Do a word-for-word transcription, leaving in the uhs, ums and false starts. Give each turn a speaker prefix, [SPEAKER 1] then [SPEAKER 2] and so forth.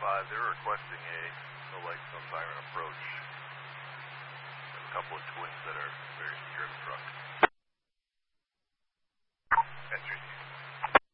[SPEAKER 1] five, they're requesting a no lights, no siren approach. A couple of twins that are very secure in the truck.